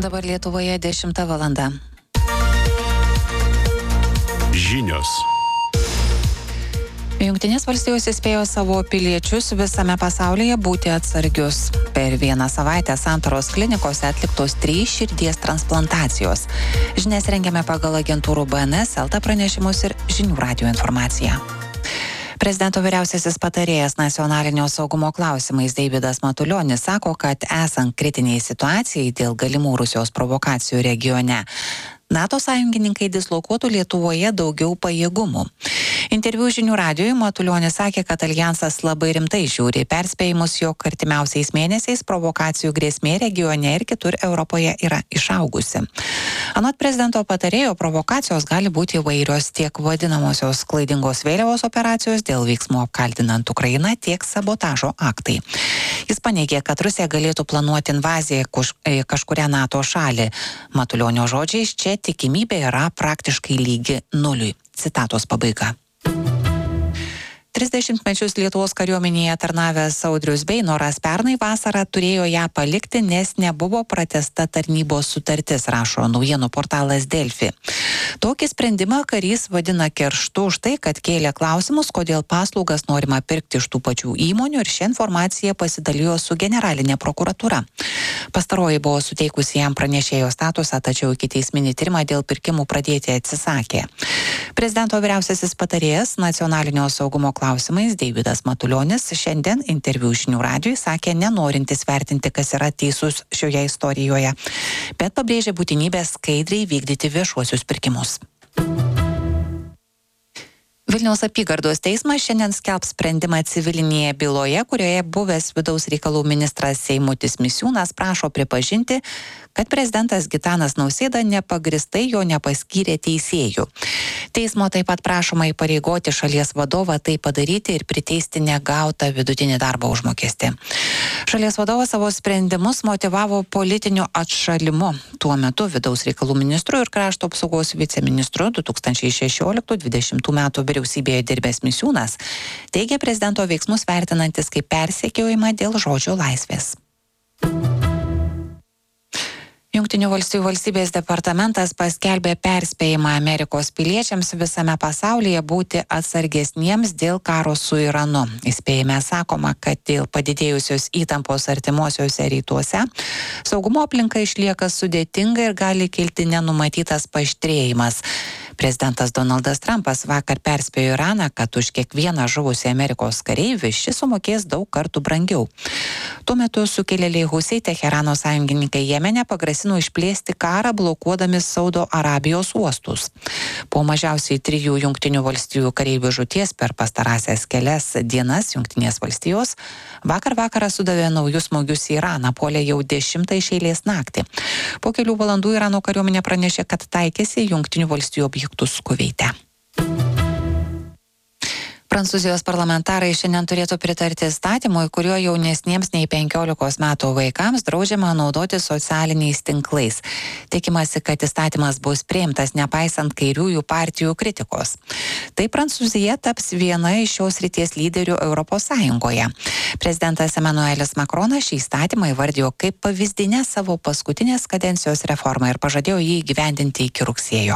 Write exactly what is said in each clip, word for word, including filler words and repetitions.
Dabar Lietuvoje dešimta valanda. Žinios. Jungtinės valstijos įspėjo savo piliečius visame pasaulyje būti atsargius. Per vieną savaitę santaros klinikose atliktos trys širdies transplantacijos. Žinias rengiame pagal agentūrų B N S, Elta pranešimus ir žinių radijo informaciją. Prezidento vyriausiasis patarėjas nacionalinio saugumo klausimais Deividas Matulionis sako, kad esant kritiniai situacijai dėl galimų Rusijos provokacijų regione, NATO sąjungininkai dislokuotų Lietuvoje daugiau pajėgumų. Interviu žinių radijui Matulionis sakė, kad aljansas labai rimtai žiūri perspėjimus, jog artimiausiais mėnesiais provokacijų grėsmė regione ir kitur Europoje yra išaugusi. Anot prezidento patarėjo, provokacijos gali būti įvairios, tiek vadinamosios klaidingos vėliavos operacijos dėl veiksmų apkaltinant Ukrainą, tiek sabotažo aktai. Jis paneigė, kad Rusija galėtų planuoti invaziją į kažkurią NATO šalį. Matulionio žodžiais, čia tikimybė yra praktiškai lygi nuliui. Citatos pabaiga. trisdešimt mečius Lietuvos kariuomenėje tarnavęs Audrius Beinoras pernai vasarą turėjo ją palikti, nes nebuvo pratęsta tarnybos sutartis, rašo naujienų portalas Delfi. Tokį sprendimą karys vadina kerštu už tai, kad kėlė klausimus, kodėl paslaugas norima pirkti iš tų pačių įmonių, ir šią informaciją pasidalijo su generalinė prokuratūra. Pastaroji buvo suteikusi jam pranešėjo statusą, tačiau ikiteisminį tyrimą dėl pirkimų pradėti atsisakė. Prezidento vyriausiasis patarėjas nacionalinio saugumo klausimais Deividas Matulionis šiandien interviu žinių radijui sakė, nenorintis vertinti, kas yra teisus šioje istorijoje, bet pabrėžė būtinybę skaidriai vykdyti viešuosius pirkimus. Vilniaus apygardos teismas šiandien skelbs sprendimą civilinėje byloje, kurioje buvęs vidaus reikalų ministras Eimutis Misiūnas prašo pripažinti, kad prezidentas Gitanas Nausėda nepagristai jo nepaskyrė teisėjų. Teismo taip pat prašoma įpareigoti šalies vadovą tai padaryti ir priteisti negautą vidutinį darbo užmokestį. Šalies vadovas savo sprendimus motyvavo politiniu atšalimu. Tuo metu vidaus reikalų ministru ir krašto apsaugos viceministru du tūkstančiai šešioliktų dvidešimtų metų vyriausybėje dirbęs Misiūnas teigia prezidento veiksmus vertinantis kaip persekiojimą dėl žodžio laisvės. Jungtinių valstijų valstybės departamentas paskelbė perspėjimą Amerikos piliečiams visame pasaulyje būti atsargesniems dėl karo su Iranu. Įspėjime sakoma, kad dėl padidėjusios įtampos artimuosiuose rytuose saugumo aplinka išlieka sudėtinga ir gali kilti nenumatytas paaštrėjimas. Prezidentas Donaldas Trumpas vakar perspėjo Iraną, kad už kiekvieną žuvusį Amerikos kareivį šis sumokės daug kartų brangiau. Tuo metu sukilėliai Husiai Teherano sąjungininkai Jemene pagrasino išplėsti karą, blokuodami Saudo Arabijos uostus. Po mažiausiai trijų Jungtinių valstijų kareivių žūties per pastarąsias kelias dienas Jungtinės valstijos vakar vakarą sudavė naujus smūgius į Iraną, puolė jau dešimtą iš eilės naktį. Po kelių valandų Irano kariuomenė pranešė, kad taikėsi Jungtinių valstijų objektus Kuveite. Prancūzijos parlamentarai šiandien turėtų pritarti įstatymui, kuriuo jaunesniems nei penkiolikos metų vaikams draudžiama naudoti socialiniais tinklais. Tikimasi, kad įstatymas bus priimtas nepaisant kairiųjų partijų kritikos. Tai Prancūzija taps viena iš šios srities lyderių Europos Sąjungoje. Prezidentas Emmanuelis Macronas šį įstatymą įvardijo kaip pavyzdinę savo paskutinės kadencijos reformą ir pažadėjo jį įgyvendinti iki rugsėjo.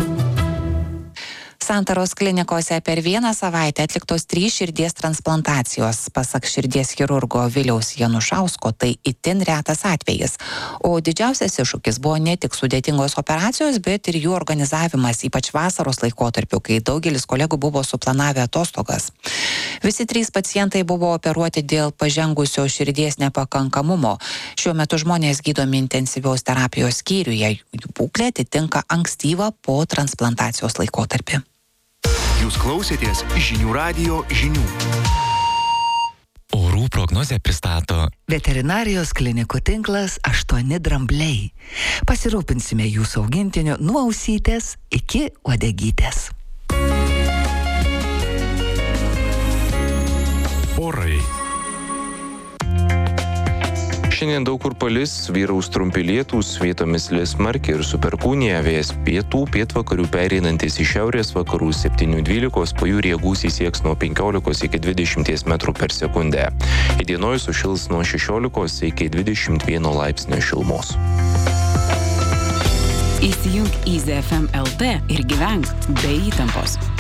Santaros klinikose per vieną savaitę atliktos trys širdies transplantacijos. Pasak širdies chirurgo Viliaus Janušausko, tai itin retas atvejis. O didžiausias iššūkis buvo ne tik sudėtingos operacijos, bet ir jų organizavimas, ypač vasaros laikotarpiu, kai daugelis kolegų buvo suplanavę atostogas. Visi trys pacientai buvo operuoti dėl pažengusio širdies nepakankamumo. Šiuo metu žmonės gydomi intensyvios terapijos skyriuje. Jų būklė atitinka ankstyvą po transplantacijos laikotarpį. Jūs klausėtės žinių radijo žinių. Orų prognozę pristato Veterinarijos klinikų tinklas aštuoni drambliai. Pasirūpinsime jūsų augintiniu nuo ausytės iki uodegytės. Orai. Šiandien daug kur palis, vyraus trumpi lietūs, vietomis lis smarkiai ir su perkūnija, vėjas pietų, pietvakarių pereinantis į šiaurės vakarų septynių dvylikos, pajūryje gūsiai sieks nuo penkiolikos iki dvidešimties metrų per sekundę. Įdienojus sušils nuo šešiolikos iki dvidešimt vieno laipsnio šilumos. Įsijunk Easy F M L T ir gyvenk be įtampos.